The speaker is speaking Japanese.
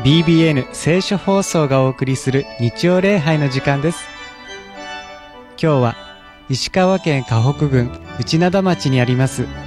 BBN 聖書放送がお送りする日曜礼拝の時間です。今日は石川県河北郡内灘町にあります